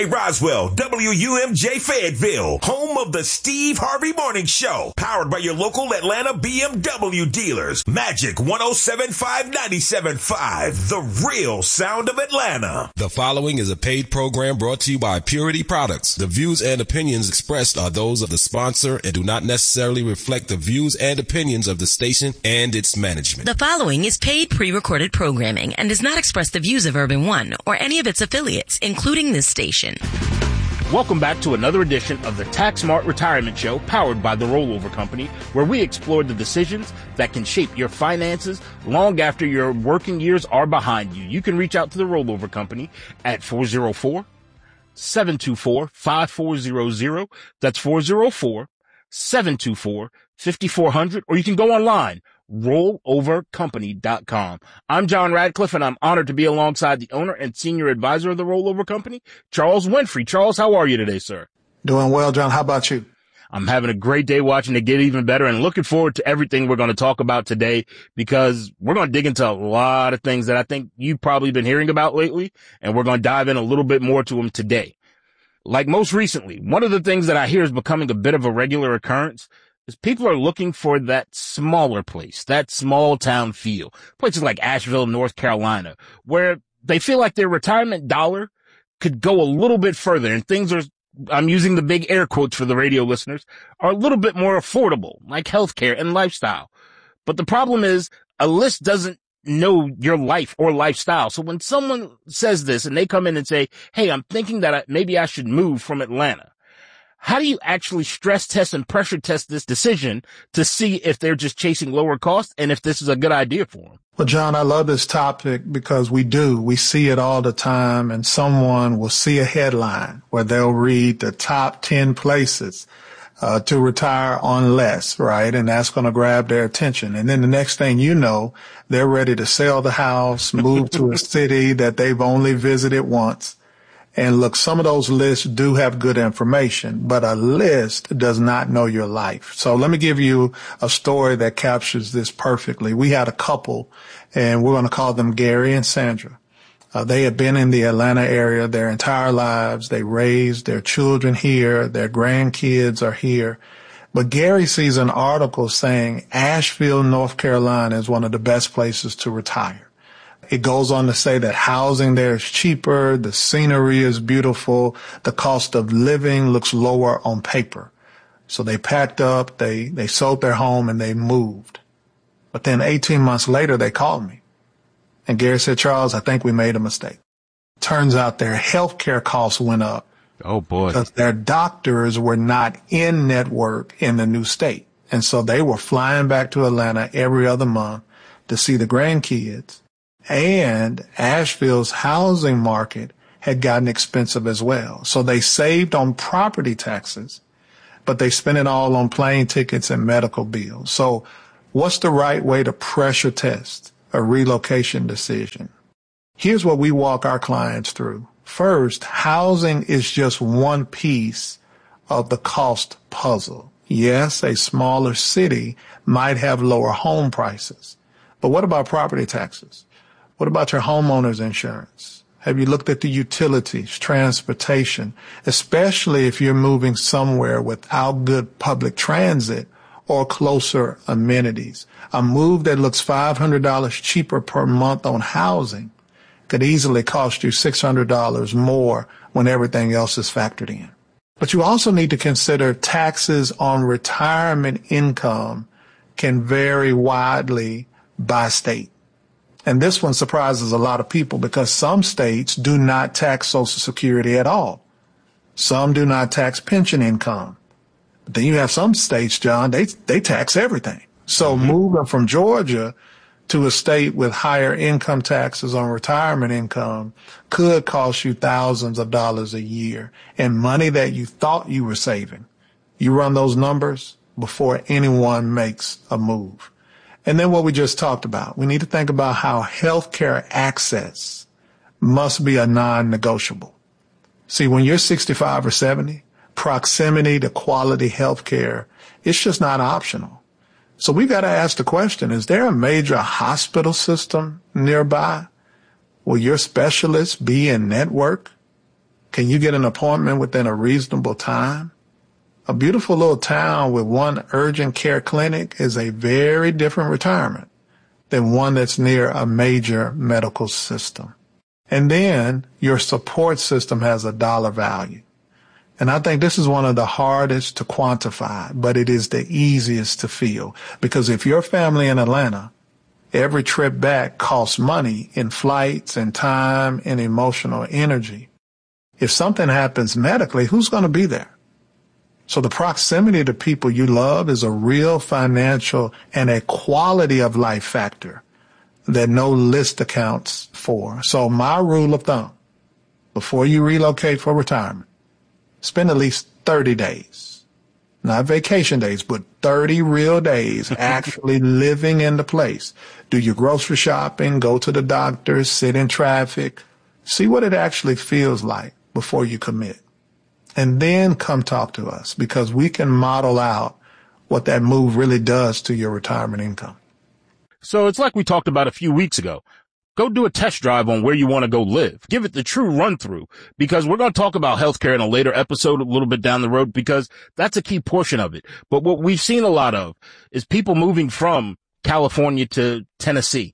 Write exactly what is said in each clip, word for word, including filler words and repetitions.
Roswell, W U M J Fayetteville, home of the Steve Harvey Morning Show, powered by your local Atlanta B M W dealers. Magic one oh seven point five, ninety-seven point five, the real sound of Atlanta. The following is a paid program brought to you by Purity Products. The views and opinions expressed are those of the sponsor and do not necessarily reflect the views and opinions of the station and its management. The following is paid pre-recorded programming and does not express the views of Urban One or any of its affiliates, including this station. Welcome back to another edition of the Tax Smart Retirement Show, powered by The Rollover Company, where we explore the decisions that can shape your finances long after your working years are behind you. You can reach out to The Rollover Company at four oh four, seven two four, five four zero zero. That's four oh four, seven two four, five four zero zero, or you can go online, rollover company dot com. I'm John Radcliffe, and I'm honored to be alongside the owner and senior advisor of the Rollover Company, Charles Winfrey. Charles, how are you today, sir? Doing well, John. How about you? I'm having a great day watching it get even better and looking forward to everything we're going to talk about today, because we're going to dig into a lot of things that I think you've probably been hearing about lately, and we're going to dive in a little bit more to them today. Like most recently, one of the things that I hear is becoming a bit of a regular occurrence is people are looking for that smaller place, that small town feel. Places like Asheville, North Carolina, where they feel like their retirement dollar could go a little bit further, and things are, I'm using the big air quotes for the radio listeners, are a little bit more affordable, like healthcare and lifestyle. But the problem is a list doesn't know your life or lifestyle. So when someone says this and they come in and say, hey, I'm thinking that I, maybe I should move from Atlanta, how do you actually stress test and pressure test this decision to see if they're just chasing lower costs and if this is a good idea for them? Well, John, I love this topic because we do. We see it all the time, and someone will see a headline where they'll read the top ten places uh, to retire on less, right? And that's going to grab their attention. And then the next thing you know, they're ready to sell the house, move to a city that they've only visited once. And look, some of those lists do have good information, but a list does not know your life. So let me give you a story that captures this perfectly. We had a couple, and we're going to call them Gary and Sandra. Uh, they had been in the Atlanta area their entire lives. They raised their children here. Their grandkids are here. But Gary sees an article saying Asheville, North Carolina is one of the best places to retire. It goes on to say that housing there is cheaper, the scenery is beautiful, the cost of living looks lower on paper. So they packed up, they, they sold their home, and they moved. But then eighteen months later, they called me. And Gary said, Charles, I think we made a mistake. Turns out their health care costs went up. Oh, boy. Because their doctors were not in network in the new state. And so they were flying back to Atlanta every other month to see the grandkids. And Asheville's housing market had gotten expensive as well. So they saved on property taxes, but they spent it all on plane tickets and medical bills. So what's the right way to pressure test a relocation decision? Here's what we walk our clients through. First, housing is just one piece of the cost puzzle. Yes, a smaller city might have lower home prices, but what about property taxes? What about your homeowner's insurance? Have you looked at the utilities, transportation, especially if you're moving somewhere without good public transit or closer amenities? A move that looks five hundred dollars cheaper per month on housing could easily cost you six hundred dollars more when everything else is factored in. But you also need to consider taxes on retirement income can vary widely by state. And this one surprises a lot of people because some states do not tax Social Security at all. Some do not tax pension income. But then you have some states, John, they they tax everything. So mm-hmm. moving from Georgia to a state with higher income taxes on retirement income could cost you thousands of dollars a year and money that you thought you were saving. You run those numbers before anyone makes a move. And then what we just talked about, we need to think about how healthcare access must be a non-negotiable. See, when you're sixty-five or seventy, proximity to quality healthcare, it's just not optional. So we got to ask the question, is there a major hospital system nearby? Will your specialist be in network? Can you get an appointment within a reasonable time? A beautiful little town with one urgent care clinic is a very different retirement than one that's near a major medical system. And then your support system has a dollar value. And I think this is one of the hardest to quantify, but it is the easiest to feel. Because if your family in Atlanta, every trip back costs money in flights and time and emotional energy. If something happens medically, who's going to be there? So the proximity to people you love is a real financial and a quality of life factor that no list accounts for. So my rule of thumb, before you relocate for retirement, spend at least thirty days, not vacation days, but thirty real days actually living in the place. Do your grocery shopping, go to the doctor, sit in traffic, see what it actually feels like before you commit. And then come talk to us, because we can model out what that move really does to your retirement income. So it's like we talked about a few weeks ago. Go do a test drive on where you want to go live. Give it the true run through, because we're going to talk about healthcare in a later episode a little bit down the road, because that's a key portion of it. But what we've seen a lot of is people moving from California to Tennessee.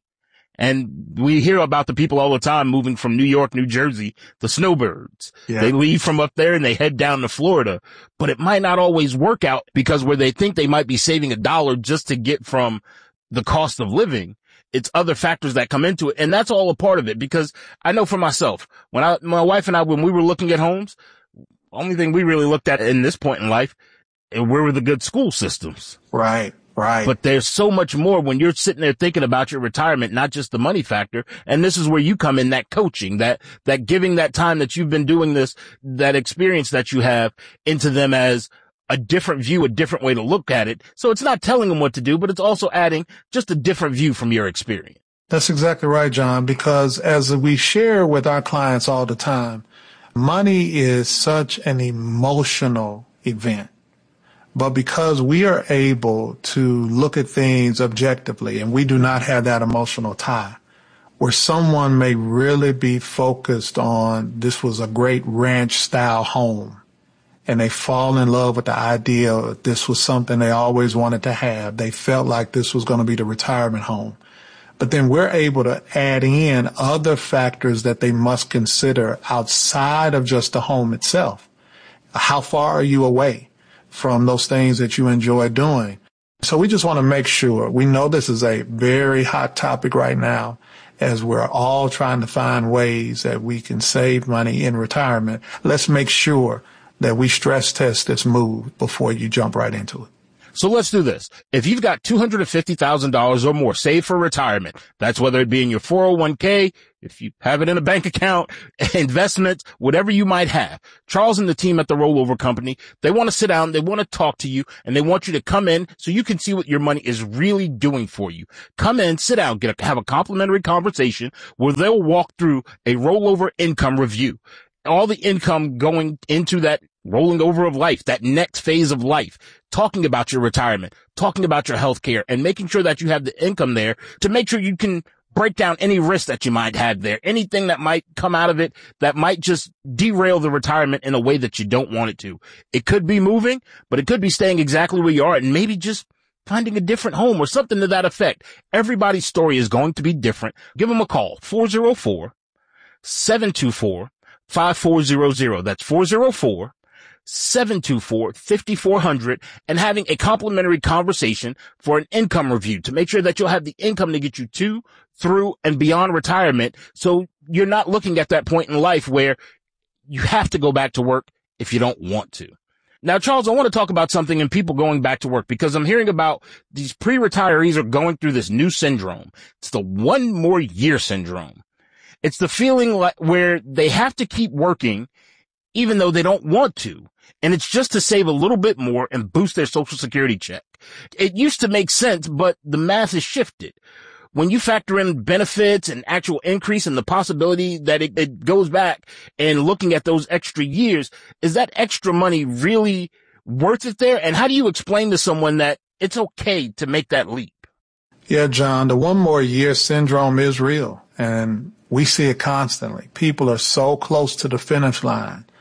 And we hear about the people all the time moving from New York, New Jersey, the snowbirds. Yeah. They leave from up there and they head down to Florida, but it might not always work out, because where they think they might be saving a dollar just to get from the cost of living, it's other factors that come into it. And that's all a part of it, because I know for myself, when I, my wife and I, when we were looking at homes, only thing we really looked at in this point in life, and where were the good school systems? Right. Right. But there's so much more when you're sitting there thinking about your retirement, not just the money factor. And this is where you come in, that coaching, that, that giving that time that you've been doing this, that experience that you have into them as a different view, a different way to look at it. So it's not telling them what to do, but it's also adding just a different view from your experience. That's exactly right, John, because as we share with our clients all the time, money is such an emotional event. But because we are able to look at things objectively, and we do not have that emotional tie, where someone may really be focused on this was a great ranch-style home, and they fall in love with the idea that this was something they always wanted to have. They felt like this was going to be the retirement home. But then we're able to add in other factors that they must consider outside of just the home itself. How far are you away from those things that you enjoy doing? So we just want to make sure. We know this is a very hot topic right now, as we're all trying to find ways that we can save money in retirement. Let's make sure that we stress test this move before you jump right into it. So let's do this. If you've got two hundred fifty thousand dollars or more saved for retirement, that's whether it be in your four oh one k, if you have it in a bank account, investments, whatever you might have, Charles and the team at the Rollover Company, they want to sit down, they want to talk to you, and they want you to come in so you can see what your money is really doing for you. Come in, sit down, get a, have a complimentary conversation where they'll walk through a rollover income review. All the income going into that rolling over of life, that next phase of life, talking about your retirement, talking about your health care, and making sure that you have the income there to make sure you can break down any risk that you might have there, anything that might come out of it that might just derail the retirement in a way that you don't want it to. It could be moving, but it could be staying exactly where you are and maybe just finding a different home or something to that effect. Everybody's story is going to be different. Give them a call, four oh four, seven two four, five four zero zero. That's four oh four, seven two four, five four zero zero, and having a complimentary conversation for an income review to make sure that you'll have the income to get you to, through, and beyond retirement. So you're not looking at that point in life where you have to go back to work if you don't want to. Now, Charles, I want to talk about something in people going back to work, because I'm hearing about these pre-retirees are going through this new syndrome. It's the one more year syndrome. It's the feeling like where they have to keep working even though they don't want to. And it's just to save a little bit more and boost their Social Security check. It used to make sense, but the math has shifted. When you factor in benefits and actual increase and the possibility that it, it goes back and looking at those extra years, is that extra money really worth it there? And how do you explain to someone that it's okay to make that leap? Yeah, John, the one more year syndrome is real, and we see it constantly. People are so close to the finish line,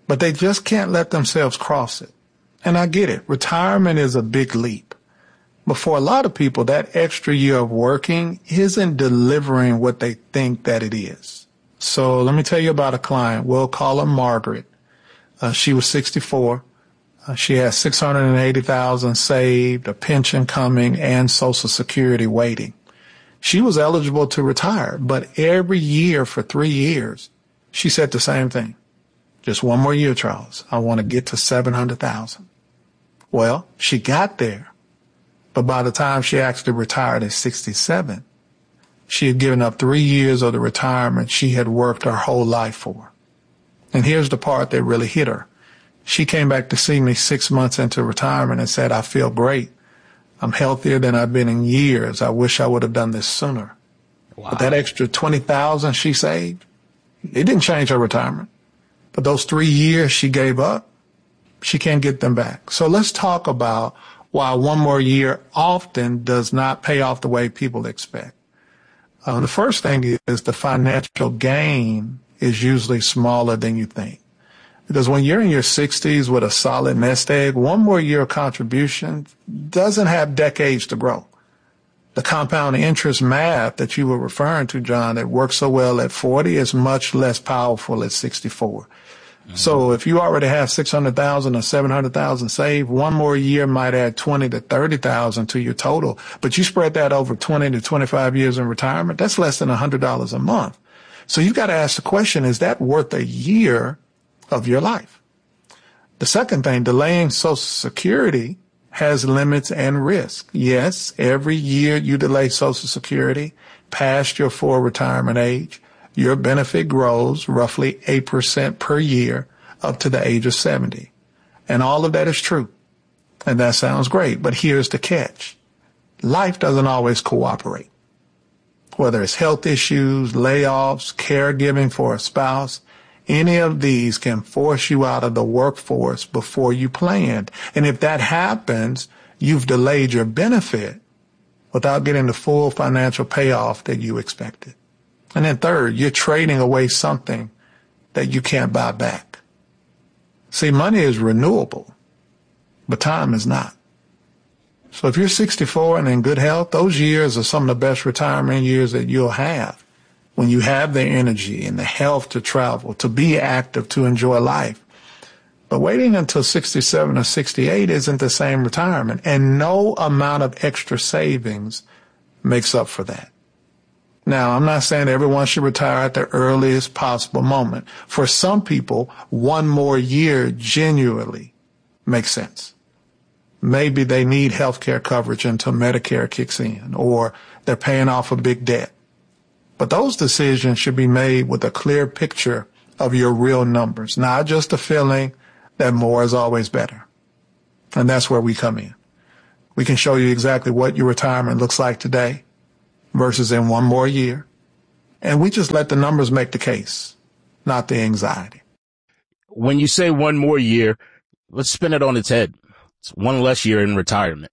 but they just can't let themselves cross it. And I get it. Retirement is a big leap. But for a lot of people, that extra year of working isn't delivering what they think that it is. So let me tell you about a client. We'll call her Margaret. Uh, she was sixty-four. Uh, she has six hundred eighty thousand dollars saved, a pension coming, and Social Security waiting. She was eligible to retire, but every year for three years, she said the same thing. Just one more year, Charles. I want to get to seven hundred thousand dollars. Well, she got there. But by the time she actually retired at sixty-seven, she had given up three years of the retirement she had worked her whole life for. And here's the part that really hit her. She came back to see me six months into retirement and said, I feel great. I'm healthier than I've been in years. I wish I would have done this sooner. Wow. But that extra twenty thousand dollars she saved, it didn't change her retirement. But those three years she gave up, she can't get them back. So let's talk about why one more year often does not pay off the way people expect. Uh, the first thing is the financial gain is usually smaller than you think. Because when you're in your sixties with a solid nest egg, one more year of contribution doesn't have decades to grow. The compound interest math that you were referring to, John, that works so well at forty is much less powerful at sixty-four. Mm-hmm. So if you already have six hundred thousand or seven hundred thousand saved, one more year might add twenty to thirty thousand to your total. But you spread that over twenty to twenty-five years in retirement, that's less than one hundred dollars a month. So you've got to ask the question, is that worth a year of your life? The second thing, delaying Social Security has limits and risk. Yes, every year you delay Social Security past your full retirement age, your benefit grows roughly eight percent per year up to the age of seventy. And all of that is true. And that sounds great. But here's the catch. Life doesn't always cooperate. Whether it's health issues, layoffs, caregiving for a spouse, any of these can force you out of the workforce before you planned. And if that happens, you've delayed your benefit without getting the full financial payoff that you expected. And then third, you're trading away something that you can't buy back. See, money is renewable, but time is not. So if you're sixty-four and in good health, those years are some of the best retirement years that you'll have. When you have the energy and the health to travel, to be active, to enjoy life. But waiting until sixty-seven or sixty-eight isn't the same retirement, and no amount of extra savings makes up for that. Now, I'm not saying everyone should retire at the earliest possible moment. For some people, one more year genuinely makes sense. Maybe they need health care coverage until Medicare kicks in, or they're paying off a big debt. But those decisions should be made with a clear picture of your real numbers, not just a feeling that more is always better. And that's where we come in. We can show you exactly what your retirement looks like today versus in one more year. And we just let the numbers make the case, not the anxiety. When you say one more year, let's spin it on its head. It's one less year in retirement.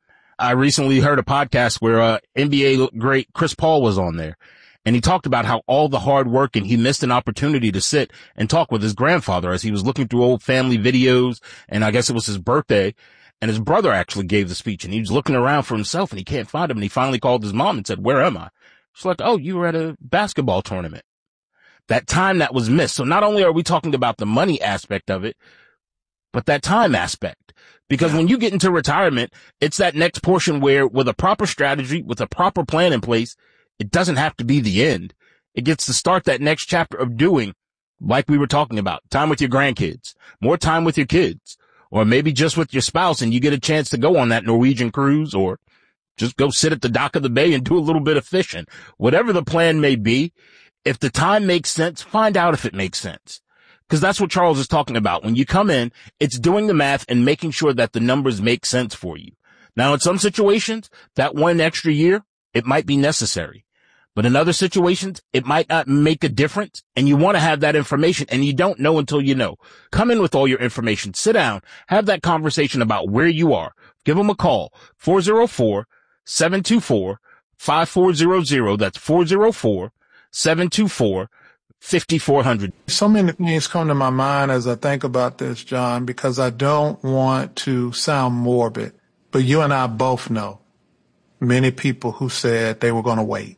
I recently heard a podcast where uh, N B A great Chris Paul was on there. And he talked about how all the hard work, and he missed an opportunity to sit and talk with his grandfather as he was looking through old family videos. And I guess it was his birthday. And his brother actually gave the speech, and he was looking around for himself and he can't find him. And he finally called his mom and said, "Where am I?" She's like, "Oh, you were at a basketball tournament." That time that was missed. So not only are we talking about the money aspect of it, but that time aspect. Because when you get into retirement, it's that next portion where with a proper strategy, with a proper plan in place, it doesn't have to be the end. It gets to start that next chapter of doing, like we were talking about, time with your grandkids, more time with your kids, or maybe just with your spouse, and you get a chance to go on that Norwegian cruise, or just go sit at the dock of the bay and do a little bit of fishing. Whatever the plan may be, if the time makes sense, find out if it makes sense. Because that's what Charles is talking about. When you come in, it's doing the math and making sure that the numbers make sense for you. Now, in some situations, that one extra year, it might be necessary. But in other situations, it might not make a difference, and you want to have that information, and you don't know until you know. Come in with all your information. Sit down. Have that conversation about where you are. Give them a call. four oh four, seven two four, five four zero zero. That's four oh four, seven two four, five four zero zero. So many things come to my mind as I think about this, John, because I don't want to sound morbid, but you and I both know many people who said they were going to wait.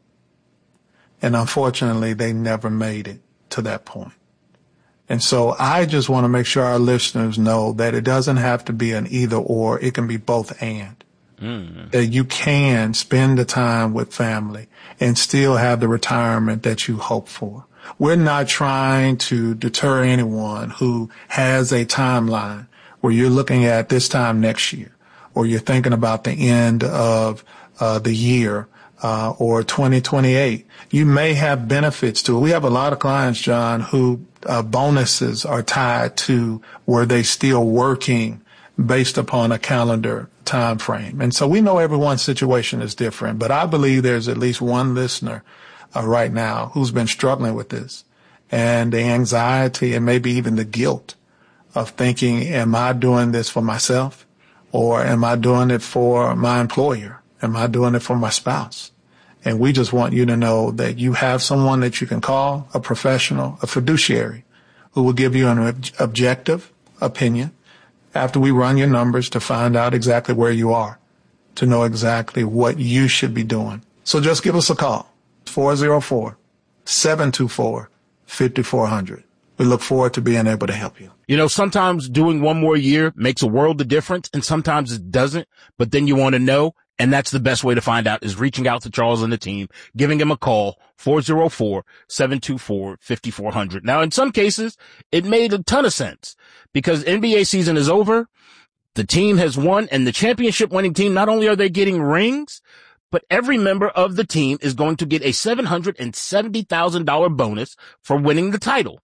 And unfortunately, they never made it to that point. And so I just want to make sure our listeners know that it doesn't have to be an either or. It can be both and. Mm. That you can spend the time with family and still have the retirement that you hope for. We're not trying to deter anyone who has a timeline where you're looking at this time next year, or you're thinking about the end of uh, the year, uh, or twenty twenty-eight. You may have benefits to it. We have a lot of clients, John, who uh, bonuses are tied to where they still working based upon a calendar time frame. And so we know everyone's situation is different, but I believe there's at least one listener uh, right now who's been struggling with this, and the anxiety and maybe even the guilt of thinking, am I doing this for myself, or am I doing it for my employer? Am I doing it for my spouse? And we just want you to know that you have someone that you can call, a professional, a fiduciary, who will give you an ob- objective opinion after we run your numbers to find out exactly where you are, to know exactly what you should be doing. So just give us a call, four oh four, seven two four, five four zero zero. We look forward to being able to help you. You know, sometimes doing one more year makes a world of difference, and sometimes it doesn't, but then you want to know. And that's the best way to find out, is reaching out to Charles and the team, giving him a call, four oh four, seven two four, five four zero zero. Now, in some cases, it made a ton of sense because N B A season is over. The team has won, and the championship winning team, not only are they getting rings, but every member of the team is going to get a seven hundred seventy thousand dollars bonus for winning the title.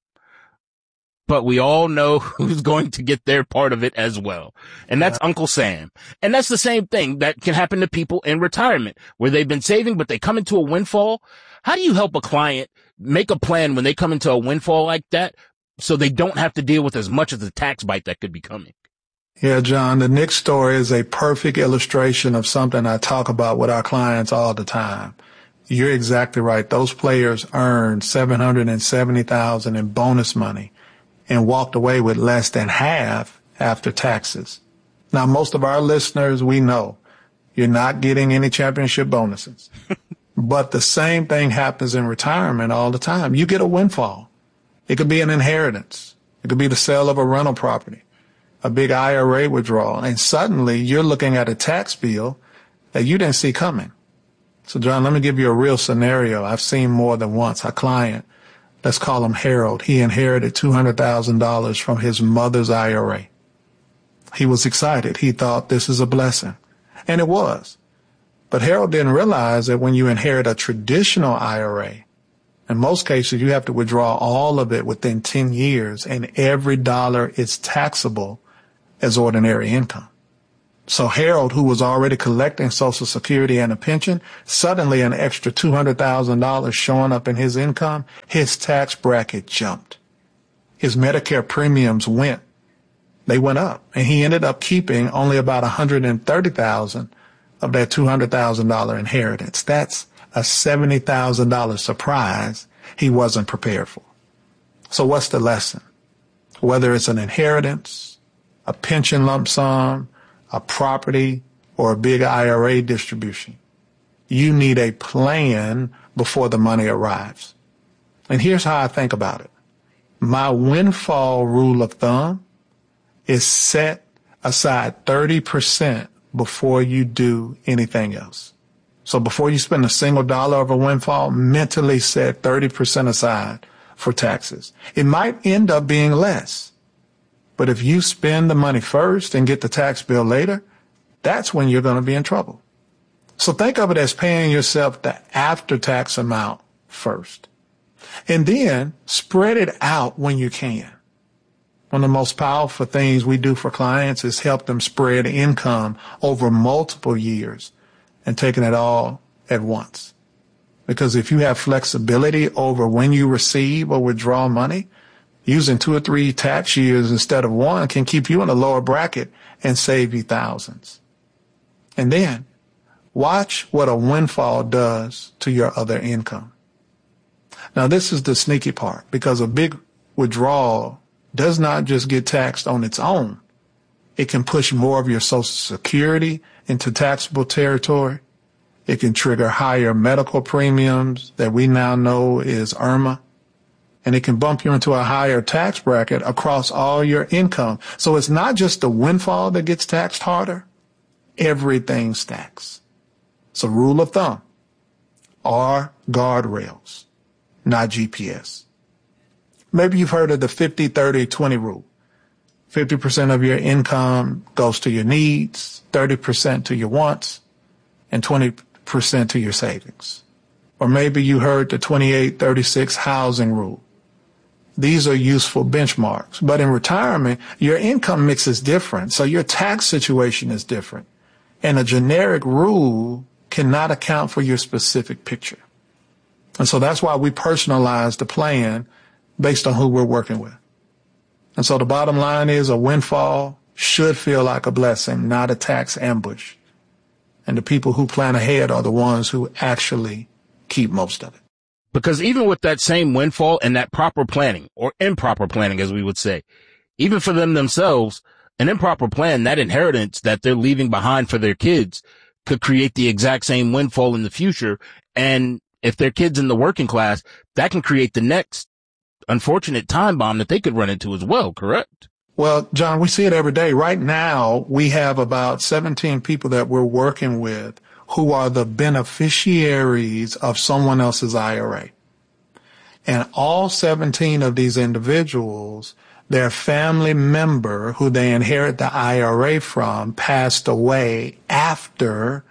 But we all know who's going to get their part of it as well. And that's yeah. Uncle Sam. And that's the same thing that can happen to people in retirement, where they've been saving, but they come into a windfall. How do you help a client make a plan when they come into a windfall like that, so they don't have to deal with as much of the tax bite that could be coming? Yeah, John, the Knicks story is a perfect illustration of something I talk about with our clients all the time. You're exactly right. Those players earned seven hundred seventy thousand dollars in bonus money and walked away with less than half after taxes. Now, most of our listeners, we know you're not getting any championship bonuses. But the same thing happens in retirement all the time. You get a windfall. It could be an inheritance. It could be the sale of a rental property, a big I R A withdrawal, and suddenly you're looking at a tax bill that you didn't see coming. So, John, let me give you a real scenario I've seen more than once. A client, let's call him Harold. He inherited two hundred thousand dollars from his mother's I R A. He was excited. He thought this is a blessing. And it was. But Harold didn't realize that when you inherit a traditional I R A, in most cases, you have to withdraw all of it within ten years, and every dollar is taxable as ordinary income. So Harold, who was already collecting Social Security and a pension, suddenly an extra two hundred thousand dollars showing up in his income, his tax bracket jumped. His Medicare premiums went. They went up, and he ended up keeping only about one hundred thirty thousand dollars of that two hundred thousand dollars inheritance. That's a seventy thousand dollars surprise he wasn't prepared for. So what's the lesson? Whether it's an inheritance, a pension lump sum, a property, or a big I R A distribution, you need a plan before the money arrives. And here's how I think about it. My windfall rule of thumb is set aside thirty percent before you do anything else. So before you spend a single dollar of a windfall, mentally set thirty percent aside for taxes. It might end up being less, but if you spend the money first and get the tax bill later, that's when you're going to be in trouble. So think of it as paying yourself the after-tax amount first, and then spread it out when you can. One of the most powerful things we do for clients is help them spread income over multiple years and taking it all at once. Because if you have flexibility over when you receive or withdraw money, using two or three tax years instead of one can keep you in a lower bracket and save you thousands. And then watch what a windfall does to your other income. Now, this is the sneaky part, because a big withdrawal does not just get taxed on its own. It can push more of your Social Security into taxable territory. It can trigger higher medical premiums that we now know is I R M A. And it can bump you into a higher tax bracket across all your income. So it's not just the windfall that gets taxed harder. Everything stacks. So rule of thumb are guardrails, not G P S. Maybe you've heard of the fifty thirty twenty rule. fifty percent of your income goes to your needs, thirty percent to your wants, and twenty percent to your savings. Or maybe you heard the twenty-eight thirty-six housing rule. These are useful benchmarks. But in retirement, your income mix is different, so your tax situation is different. And a generic rule cannot account for your specific picture. And so that's why we personalize the plan based on who we're working with. And so the bottom line is a windfall should feel like a blessing, not a tax ambush. And the people who plan ahead are the ones who actually keep most of it. Because even with that same windfall and that proper planning, or improper planning, as we would say, even for them themselves, an improper plan, that inheritance that they're leaving behind for their kids could create the exact same windfall in the future. And if their kids in the working class, that can create the next unfortunate time bomb that they could run into as well, correct? Well, John, we see it every day. Right now, we have about seventeen people that we're working with who are the beneficiaries of someone else's I R A. And all seventeen of these individuals, their family member who they inherit the I R A from passed away after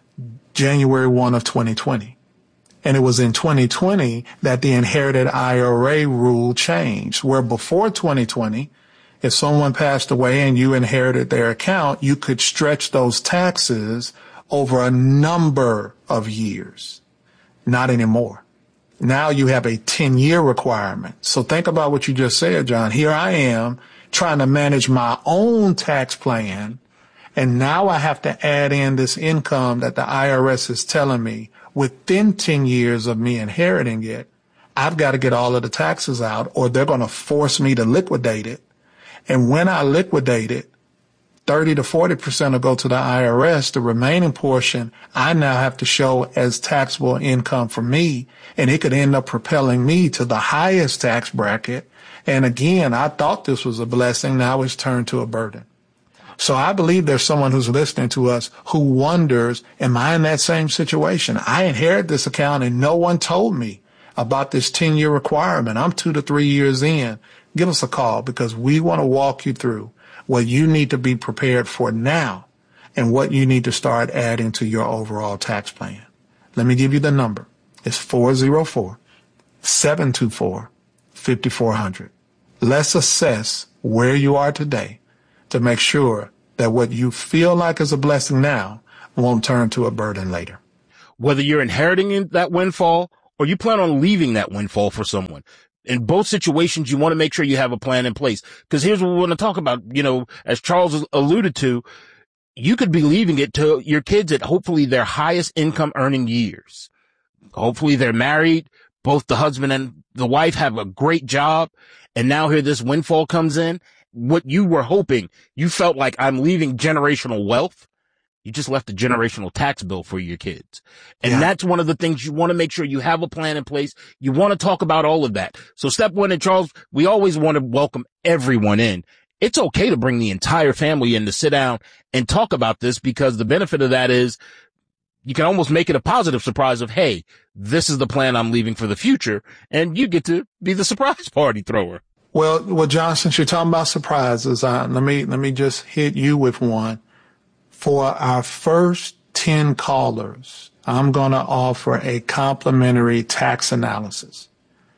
January first of twenty twenty. And it was in twenty twenty that the inherited I R A rule changed, where before twenty twenty, if someone passed away and you inherited their account, you could stretch those taxes over a number of years. Not anymore. Now you have a ten-year requirement. So think about what you just said, John. Here I am trying to manage my own tax plan, and now I have to add in this income that the I R S is telling me within ten years of me inheriting it. I've got to get all of the taxes out, or they're going to force me to liquidate it. And when I liquidate it, thirty to forty percent will go to the I R S. The remaining portion I now have to show as taxable income for me, and it could end up propelling me to the highest tax bracket. And again, I thought this was a blessing. Now it's turned to a burden. So I believe there's someone who's listening to us who wonders, am I in that same situation? I inherited this account and no one told me about this ten-year requirement. I'm two to three years in. Give us a call, because we want to walk you through what you need to be prepared for now and what you need to start adding to your overall tax plan. Let me give you the number. It's four oh four, seven two four, five four zero zero. Let's assess where you are today to make sure that what you feel like is a blessing now won't turn to a burden later. Whether you're inheriting that windfall or you plan on leaving that windfall for someone, in both situations, you want to make sure you have a plan in place. Because here's what we want to talk about. You know, as Charles alluded to, you could be leaving it to your kids at hopefully their highest income earning years. Hopefully they're married. Both the husband and the wife have a great job. And now here this windfall comes in. What you were hoping, you felt like, I'm leaving generational wealth. You just left a generational tax bill for your kids. And yeah. That's one of the things you want to make sure you have a plan in place. You want to talk about all of that. So step one, and Charles, we always want to welcome everyone in. It's okay to bring the entire family in to sit down and talk about this, because the benefit of that is you can almost make it a positive surprise of, hey, this is the plan I'm leaving for the future. And you get to be the surprise party thrower. Well, well, John, since you're talking about surprises, uh, let me, let me just hit you with one. For our first ten callers, I'm going to offer a complimentary tax analysis.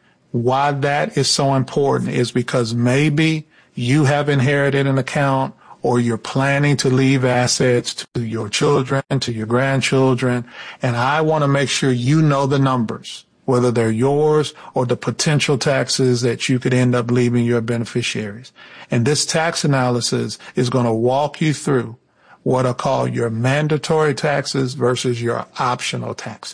Why that is so important is because maybe you have inherited an account, or you're planning to leave assets to your children, to your grandchildren, and I want to make sure you know the numbers, whether they're yours or the potential taxes that you could end up leaving your beneficiaries. And this tax analysis is going to walk you through what are called your mandatory taxes versus your optional taxes.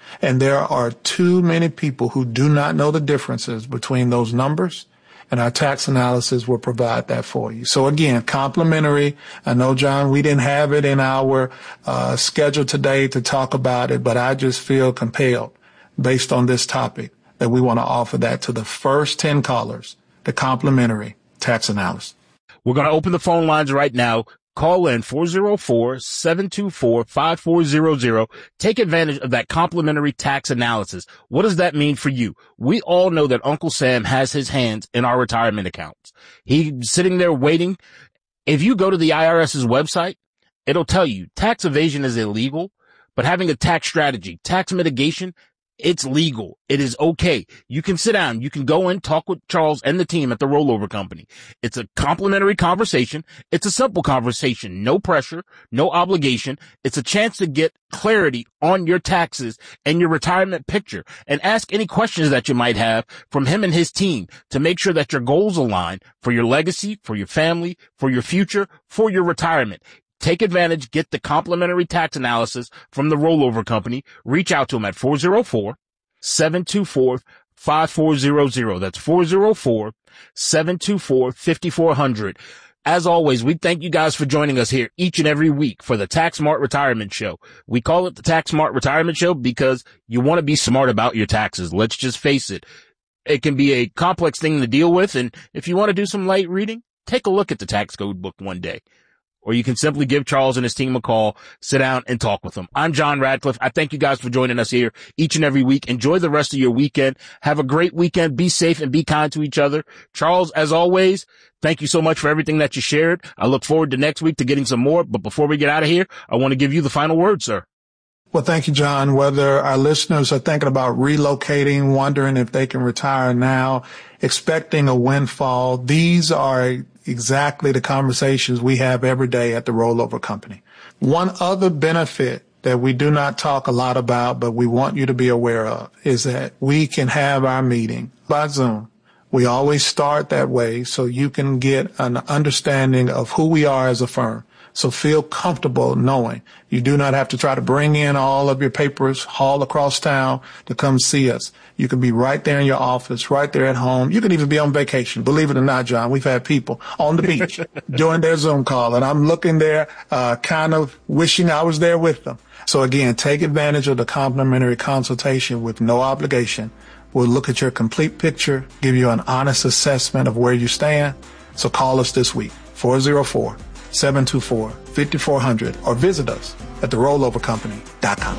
And there are too many people who do not know the differences between those numbers, and our tax analysis will provide that for you. So again, complimentary. I know, John, we didn't have it in our uh, schedule today to talk about it, but I just feel compelled, based on this topic, that we want to offer that to the first ten callers, the complimentary tax analysis. We're going to open the phone lines right now. Call in four oh four, seven two four, five four zero zero. Take advantage of that complimentary tax analysis. What does that mean for you? We all know that Uncle Sam has his hands in our retirement accounts. He's sitting there waiting. If you go to the I R S's website, it'll tell you tax evasion is illegal, but having a tax strategy, tax mitigation, it's legal. It is okay. You can sit down. You can go in, talk with Charles and the team at the Rollover Company. It's a complimentary conversation. It's a simple conversation. No pressure, no obligation. It's a chance to get clarity on your taxes and your retirement picture, and ask any questions that you might have from him and his team to make sure that your goals align for your legacy, for your family, for your future, for your retirement. Take advantage, get the complimentary tax analysis from the Rollover Company. Reach out to them at four oh four, seven two four, five four zero zero. That's four oh four, seven two four, five four zero zero. As always, we thank you guys for joining us here each and every week for the Tax Smart Retirement Show. We call it the Tax Smart Retirement Show because you want to be smart about your taxes. Let's just face it. It can be a complex thing to deal with, and if you want to do some light reading, take a look at the tax code book one day. Or you can simply give Charles and his team a call, sit down and talk with them. I'm John Radcliffe. I thank you guys for joining us here each and every week. Enjoy the rest of your weekend. Have a great weekend. Be safe and be kind to each other. Charles, as always, thank you so much for everything that you shared. I look forward to next week to getting some more. But before we get out of here, I want to give you the final word, sir. Well, thank you, John. Whether our listeners are thinking about relocating, wondering if they can retire now, expecting a windfall, these are exactly the conversations we have every day at the Rollover Company. One other benefit that we do not talk a lot about, but we want you to be aware of, is that we can have our meeting by Zoom. We always start that way so you can get an understanding of who we are as a firm. So feel comfortable knowing you do not have to try to bring in all of your papers, haul across town to come see us. You can be right there in your office, right there at home. You can even be on vacation. Believe it or not, John, we've had people on the beach doing their Zoom call, and I'm looking there, uh, kind of wishing I was there with them. So again, take advantage of the complimentary consultation with no obligation. We'll look at your complete picture, give you an honest assessment of where you stand. So call us this week, four oh four, seven two four, five four zero zero, or visit us at the rollover company dot com.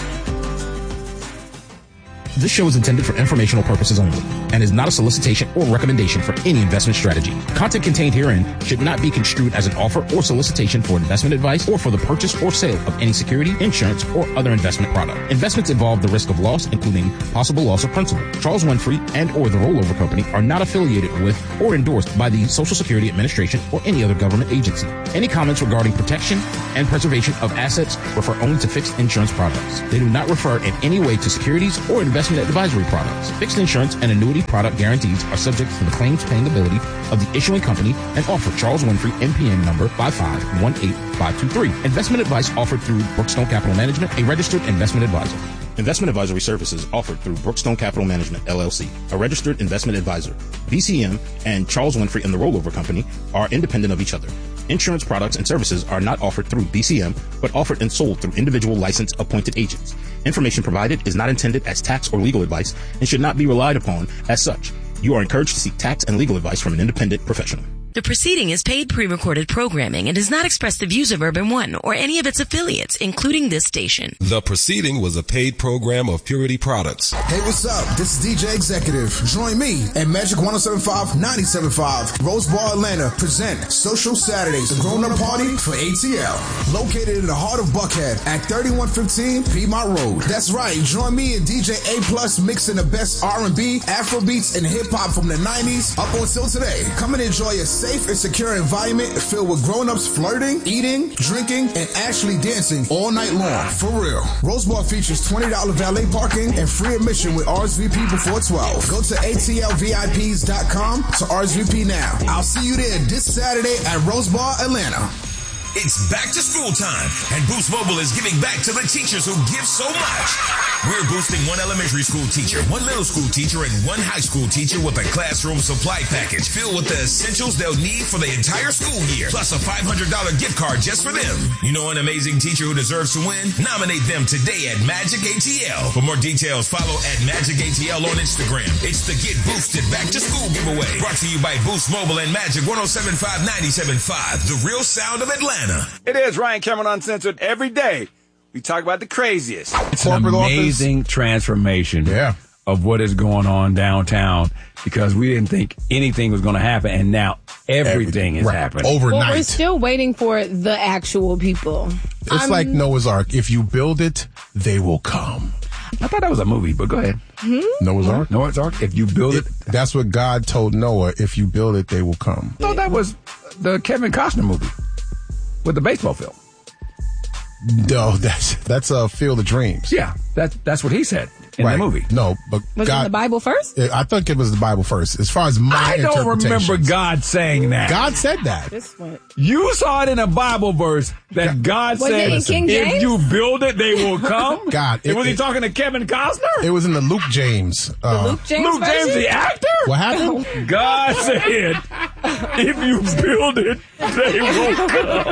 This show is intended for informational purposes only and is not a solicitation or recommendation for any investment strategy. Content contained herein should not be construed as an offer or solicitation for investment advice or for the purchase or sale of any security, insurance, or other investment product. Investments involve the risk of loss, including possible loss of principal. Charles Winfrey and or the Rollover Company are not affiliated with or endorsed by the Social Security Administration or any other government agency. Any comments regarding protection and preservation of assets refer only to fixed insurance products. They do not refer in any way to securities or investment advisory products. Fixed insurance and annuity product guarantees are subject to the claims paying ability of the issuing company and offer Charles Winfrey M P N number five five one eight five two three. Investment advice offered through Brookstone Capital Management, a registered investment advisor. Investment advisory services offered through Brookstone Capital Management, L L C, a registered investment advisor. B C M and Charles Winfrey and the Rollover Company are independent of each other. Insurance products and services are not offered through B C M, but offered and sold through individual licensed appointed agents. Information provided is not intended as tax or legal advice and should not be relied upon as such. You are encouraged to seek tax and legal advice from an independent professional. The proceeding is paid pre-recorded programming and does not express the views of Urban One or any of its affiliates, including this station. The proceeding was a paid program of Purity Products. Hey, what's up? This is D J Executive. Join me and Magic one oh seven point five, ninety-seven point five. Rose Bar Atlanta present Social Saturdays, a grown-up party for A T L. Located in the heart of Buckhead at thirty-one fifteen Piedmont Road. That's right. Join me and D J A Plus mixing the best R and B, Afrobeats, and hip-hop from the nineties up until today. Come and enjoy a safe and secure environment filled with grown-ups flirting, eating, drinking, and actually dancing all night long. For real. Rose Bar features twenty dollars valet parking and free admission with R S V P before twelve. Go to A T L V I Ps dot com to R S V P now. I'll see you there this Saturday at Rose Bar, Atlanta. It's back to school time, and Boost Mobile is giving back to the teachers who give so much. We're boosting one elementary school teacher, one middle school teacher, and one high school teacher with a classroom supply package filled with the essentials they'll need for the entire school year, plus a five hundred dollars gift card just for them. You know an amazing teacher who deserves to win? Nominate them today at Magic A T L. For more details, follow at Magic A T L on Instagram. It's the Get Boosted Back to School giveaway. Brought to you by Boost Mobile and Magic one oh seven point five, ninety-seven point five, the real sound of Atlanta. It is Ryan Cameron Uncensored. Every day, we talk about the craziest. It's an amazing office. transformation yeah. of what is going on downtown because we didn't think anything was going to happen, and now everything Every, is right. happening. Overnight. Well, we're still waiting for the actual people. It's I'm, like Noah's Ark. If you build it, they will come. I thought that was a movie, but go ahead. Hmm? Noah's Ark? Noah's Ark. If you build it, it. That's what God told Noah. If you build it, they will come. I thought that was the Kevin Costner movie with the baseball field. No, that's that's a Field of Dreams. Yeah, that's that's what he said in right. the movie. No, but was God, it in the Bible first? I think it was the Bible first. As far as my I don't remember God saying that. God said that. This one. You saw it in a Bible verse that God was said, it in King James? "If you build it, they will come." God, it, was he it, talking to Kevin Costner? It was in the Luke James. Uh, the Luke James. Luke version? James, the actor. What happened? God said, "If you build it, they will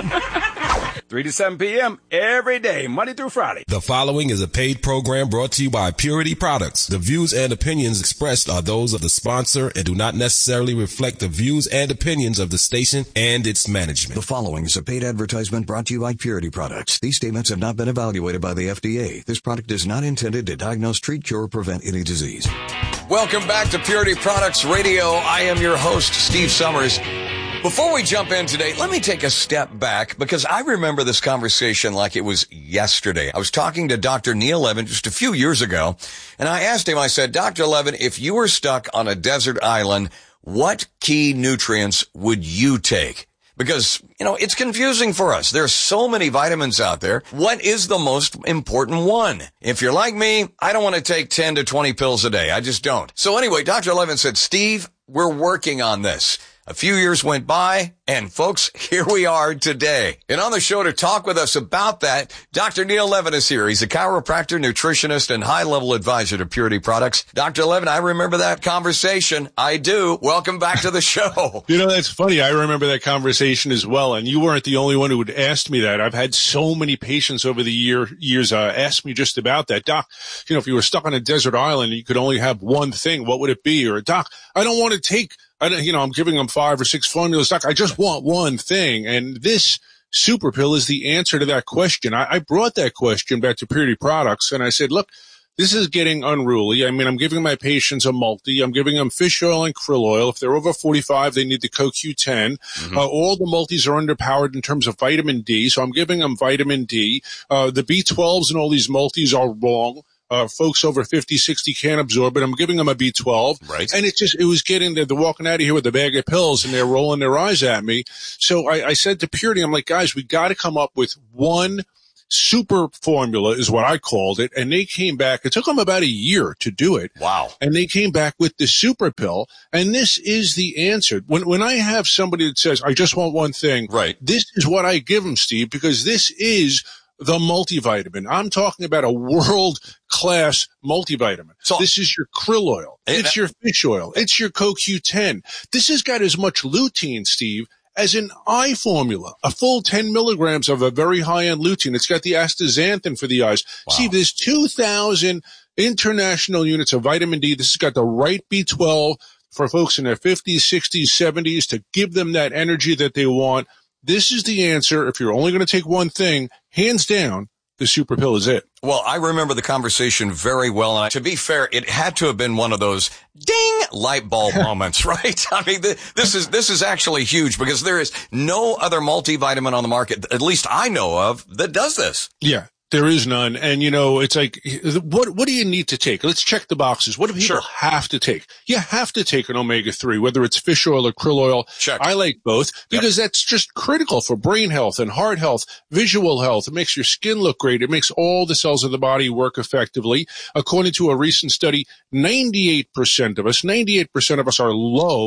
come." three to seven p.m. every day, Monday through Friday. The following is a paid program brought to you by Purity Products. The views and opinions expressed are those of the sponsor and do not necessarily reflect the views and opinions of the station and its management. The following is a paid advertisement brought to you by Purity Products. These statements have not been evaluated by the F D A. This product is not intended to diagnose, treat, cure, or prevent any disease. Welcome back to Purity Products Radio. I am your host, Steve Summers. Before we jump in today, let me take a step back because I remember this conversation like it was yesterday. I was talking to Doctor Neil Levin just a few years ago, and I asked him, I said, Doctor Levin, if you were stuck on a desert island, what key nutrients would you take? Because, you know, it's confusing for us. There's so many vitamins out there. What is the most important one? If you're like me, I don't want to take ten to twenty pills a day. I just don't. So anyway, Doctor Levin said, Steve, we're working on this. A few years went by, and folks, here we are today. And on the show to talk with us about that, Doctor Neil Levin is here. He's a chiropractor, nutritionist, and high-level advisor to Purity Products. Doctor Levin, I remember that conversation. I do. Welcome back to the show. You know, that's funny. I remember that conversation as well, and you weren't the only one who had asked me that. I've had so many patients over the year years uh, ask me just about that. Doc, you know, if you were stuck on a desert island and you could only have one thing, what would it be? Or, Doc, I don't want to take... I don't, you know, I'm giving them five or six formulas. Doc, I just want one thing. And this super pill is the answer to that question. I, I brought that question back to Purity Products and I said, look, this is getting unruly. I mean, I'm giving my patients a multi. I'm giving them fish oil and krill oil. If they're over forty-five, they need the C O Q ten. Mm-hmm. Uh, all the multis are underpowered in terms of vitamin D. So I'm giving them vitamin D. Uh, the B twelves and all these multis are wrong. Uh, folks over fifty, sixty can't absorb it. I'm giving them a B twelve. Right. And it just, it was getting, they're walking out of here with a bag of pills and they're rolling their eyes at me. So I, I said to Purity, I'm like, guys, we got to come up with one super formula is what I called it. And they came back. It took them about a year to do it. Wow. And they came back with the super pill. And this is the answer. When, when I have somebody that says, I just want one thing. Right. This is what I give them, Steve, because this is the multivitamin. I'm talking about a world-class multivitamin. So this is your krill oil. It's your fish oil. It's your C O Q ten. This has got as much lutein, Steve, as an eye formula. A full ten milligrams of a very high-end lutein. It's got the astaxanthin for the eyes. Wow. Steve, there's two thousand international units of vitamin D. This has got the right B twelve for folks in their fifties, sixties, seventies to give them that energy that they want. This is the answer. If you're only going to take one thing, hands down, the super pill is it. Well, I remember the conversation very well. And to be fair, it had to have been one of those ding light bulb moments, right? I mean, th- this is, this is actually huge because there is no other multivitamin on the market, at least I know of, that does this. Yeah. There is none. And, you know, it's like, what, what do you need to take? Let's check the boxes. What do people sure. have to take? You have to take an omega three, whether it's fish oil or krill oil. Check. I like both because yep. that's just critical for brain health and heart health, visual health. It makes your skin look great. It makes all the cells of the body work effectively. According to a recent study, ninety-eight percent of us, ninety-eight percent of us are low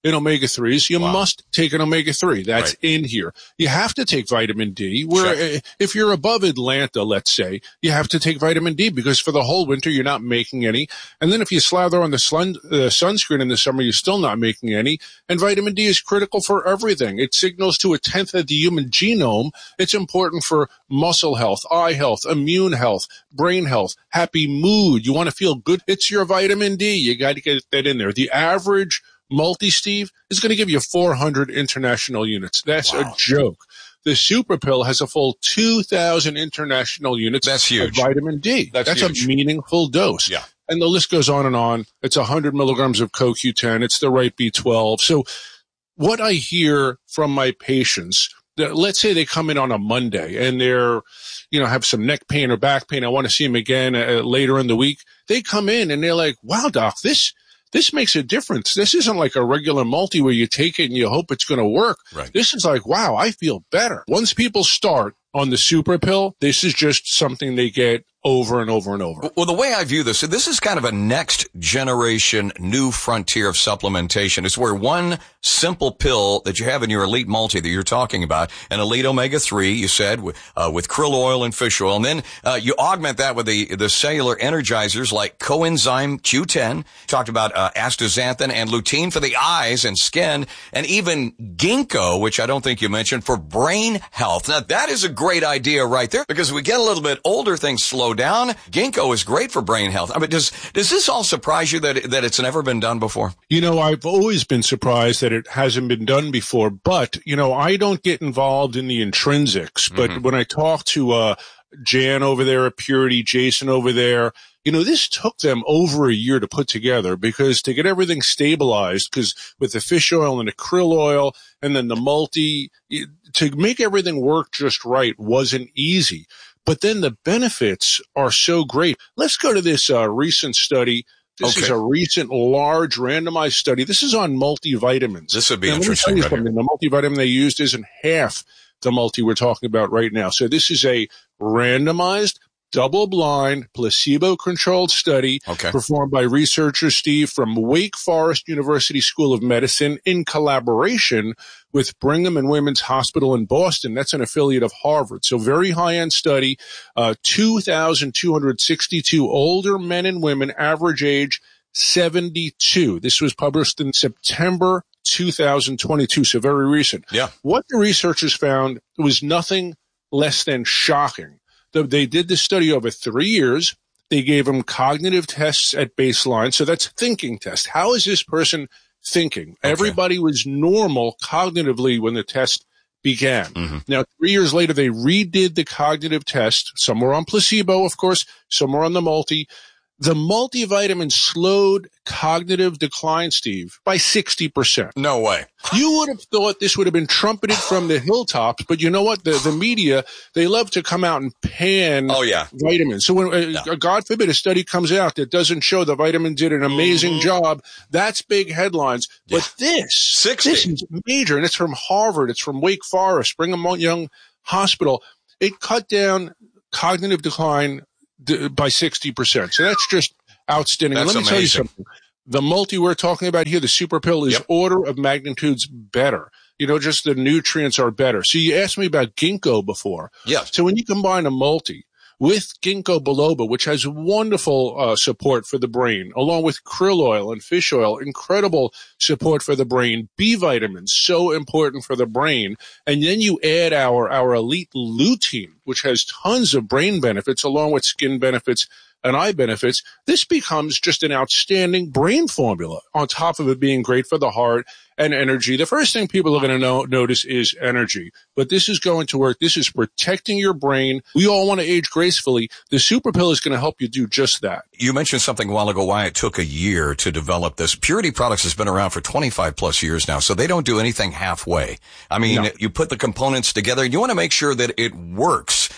in omega threes. You wow. must take an omega three. That's right. in here. You have to take vitamin D. Where sure. if you're above Atlanta, let's say, you have to take vitamin D because for the whole winter, you're not making any. And then if you slather on the sun, uh, sunscreen in the summer, you're still not making any. And vitamin D is critical for everything. It signals to a tenth of the human genome. It's important for muscle health, eye health, immune health, brain health, happy mood. You want to feel good? It's your vitamin D. You got to get that in there. The average multi, Steve, is going to give you four hundred international units. That's wow. a joke. The Super Pill has a full two thousand international units That's huge. of vitamin D. That's, That's huge. a meaningful dose. Yeah. And the list goes on and on. It's one hundred milligrams of C O Q ten. It's the right B twelve. So what I hear from my patients, that let's say they come in on a Monday and they're, you know, have some neck pain or back pain. I want to see them again uh, later in the week. They come in and they're like, wow, doc, this, this makes a difference. This isn't like a regular multi where you take it and you hope it's going to work. Right. This is like, wow, I feel better. Once people start on the Super Pill, this is just something they get over and over and over. Well, the way I view this, this is kind of a next generation new frontier of supplementation. It's where one simple pill that you have in your Elite Multi that you're talking about, an Elite Omega three, you said, with, uh, with krill oil and fish oil, and then uh, you augment that with the, the cellular energizers like coenzyme Q ten, talked about uh, astaxanthin and lutein for the eyes and skin, and even ginkgo, which I don't think you mentioned, for brain health. Now, that is a great idea right there, because as we get a little bit older, things slow down. Ginkgo is great for brain health. I mean, does does this all surprise you that that it's never been done before? You know, I've always been surprised that it hasn't been done before, but, you know, I don't get involved in the intrinsics, but mm-hmm. when I talk to uh Jan over there at Purity, Jason over there, you know, this took them over a year to put together, because to get everything stabilized, because with the fish oil and the krill oil and then the multi, to make everything work just right wasn't easy. But then the benefits are so great. Let's go to this uh, recent study. This okay. is a recent large randomized study. This is on multivitamins. This would be now, interesting. Right the multivitamin they used isn't half the multi we're talking about right now. So this is a randomized, double-blind, placebo-controlled study okay. performed by researchers, Steve, from Wake Forest University School of Medicine in collaboration with Brigham and Women's Hospital in Boston. That's an affiliate of Harvard. So very high-end study, uh, two thousand two hundred sixty-two older men and women, average age seventy-two. This was published in September two thousand twenty-two, so very recent. Yeah. What the researchers found was nothing less than shocking. They did this study over three years. They gave them cognitive tests at baseline. So that's thinking test. How is this person thinking? Okay. Everybody was normal cognitively when the test began. Mm-hmm. Now, three years later, they redid the cognitive test. Some were on placebo, of course. Some were on the multi. The multivitamin slowed cognitive decline, Steve, by sixty percent. No way. You would have thought this would have been trumpeted from the hilltops, but you know what? The, the media, they love to come out and pan oh, yeah. vitamins. So when, uh, no. God forbid, a study comes out that doesn't show the vitamin did an amazing mm-hmm. job, that's big headlines. Yeah. But this, sixty this is major, and it's from Harvard. It's from Wake Forest, Brigham Young Hospital. It cut down cognitive decline by sixty percent. So that's just outstanding. That's Let me amazing. tell you something. The multi we're talking about here, the Super Pill, is yep. order of magnitudes better. You know, just the nutrients are better. So you asked me about ginkgo before. Yes. So when you combine a multi with ginkgo biloba, which has wonderful uh, support for the brain, along with krill oil and fish oil, incredible support for the brain, B vitamins, so important for the brain, and then you add our, our elite lutein, which has tons of brain benefits, along with skin benefits and eye benefits, this becomes just an outstanding brain formula, on top of it being great for the heart and energy. The first thing people are going to know, notice is energy, but this is going to work. This is protecting your brain. We all want to age gracefully. The Super Pill is going to help you do just that. You mentioned something a while ago why it took a year to develop this. Purity Products has been around for twenty-five plus years now, so they don't do anything halfway. I mean, no. you put the components together and you want to make sure that it works.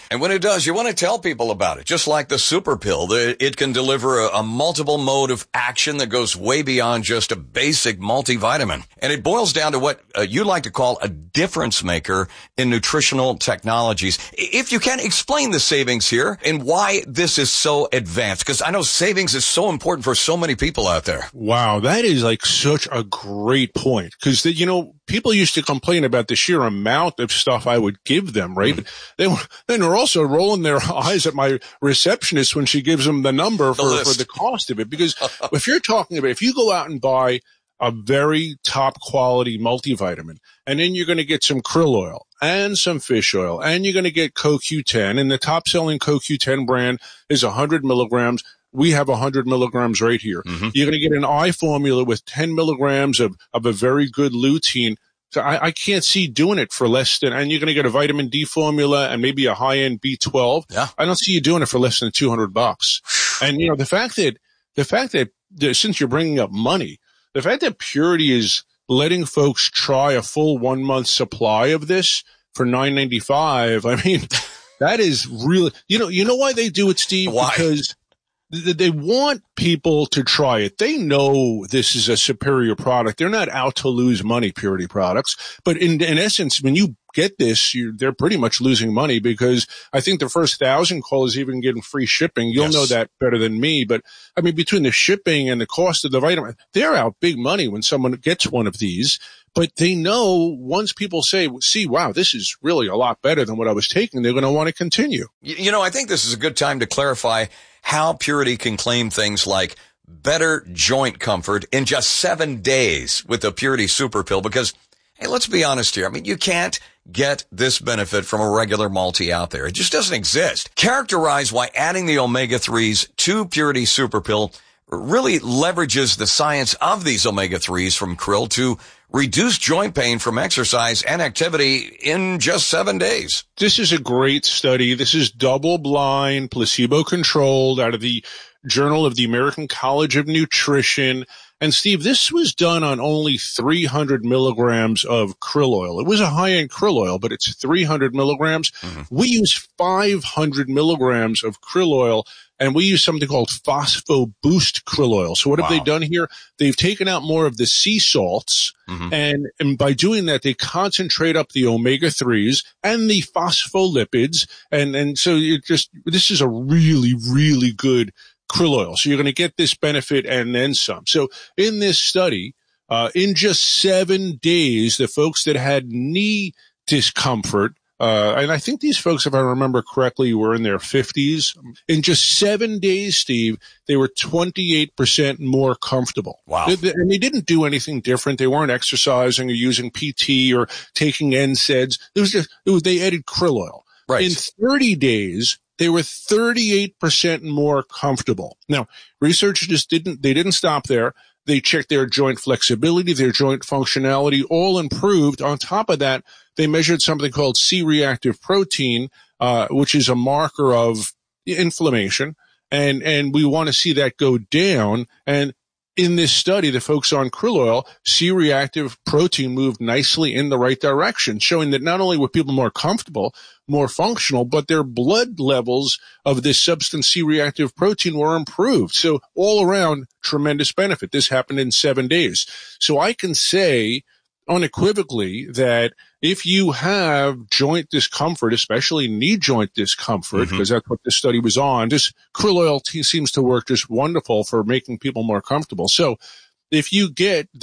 And when it does, you want to tell people about it. Just like the super pill, it can deliver a, a multiple mode of action that goes way beyond just a basic multivitamin. And it boils down to what uh, you like to call a difference maker in nutritional technologies. If you can, explain the savings here and why this is so advanced, because I know savings is so important for so many people out there. Wow, that is like such a great point, because, you know, people used to complain about the sheer amount of stuff I would give them, right? Mm-hmm. They were, then they're also rolling their eyes at my receptionist when she gives them the number for, the for the cost of it. Because if you're talking about, if you go out and buy a very top quality multivitamin, and then you're going to get some krill oil and some fish oil, and you're going to get Co Q ten, and the top selling Co Q ten brand is one hundred milligrams. We have one hundred milligrams right here. Mm-hmm. You're going to get an eye formula with ten milligrams of, of a very good lutein. So I, I can't see doing it for less than, and you're going to get a vitamin D formula and maybe a high-end B twelve. Yeah. I don't see you doing it for less than two hundred bucks. And, you know, the fact that, the fact that, that since you're bringing up money, the fact that Purity is letting folks try a full one month supply of this for nine ninety-five, I mean, that is really, you know, you know why they do it, Steve? Why? Because they want people to try it. They know this is a superior product. They're not out to lose money, Purity products. But in, in essence, when you get this, you're, they're pretty much losing money, because I think the first thousand callers even getting free shipping. You'll yes. know that better than me. But I mean, between the shipping and the cost of the vitamin, they're out big money when someone gets one of these. But they know once people say, see, wow, this is really a lot better than what I was taking, they're going to want to continue. You know, I think this is a good time to clarify how Purity can claim things like better joint comfort in just seven days with the Purity Super Pill, because, hey, let's be honest here. I mean, you can't get this benefit from a regular multi out there. It just doesn't exist. Characterize why adding the omega threes to Purity Super Pill really leverages the science of these omega threes from krill to reduce joint pain from exercise and activity in just seven days. This is a great study. This is double-blind, placebo-controlled, out of the Journal of the American College of Nutrition. And Steve, this was done on only three hundred milligrams of krill oil. It was a high-end krill oil, but it's three hundred milligrams. Mm-hmm. We use five hundred milligrams of krill oil, and we use something called Phospho Boost krill oil. So what wow. have they done here? They've taken out more of the sea salts, mm-hmm. and, and by doing that, they concentrate up the omega threes and the phospholipids. And, and so it just, this is a really, really good krill oil. So you're going to get this benefit and then some. So in this study, uh, in just seven days, the folks that had knee discomfort, Uh, and I think these folks, if I remember correctly, were in their fifties. In just seven days, Steve, they were twenty-eight percent more comfortable. Wow. They, they, and they didn't do anything different. They weren't exercising or using P T or taking N SAIDs. It was just, it was, they added krill oil. Right. In thirty days, they were thirty-eight percent more comfortable. Now, researchers just didn't, they didn't stop there. They checked their joint flexibility, their joint functionality, all improved. On top of that, they measured something called C-reactive protein, uh, which is a marker of inflammation. And, and we want to see that go down. And in this study, the folks on krill oil, C-reactive protein moved nicely in the right direction, showing that not only were people more comfortable, more functional, but their blood levels of this substance C-reactive protein were improved. So all around, tremendous benefit. This happened in seven days. So I can say unequivocally that if you have joint discomfort, especially knee joint discomfort, because mm-hmm. that's what this study was on, this krill oil t- seems to work just wonderful for making people more comfortable. So if you get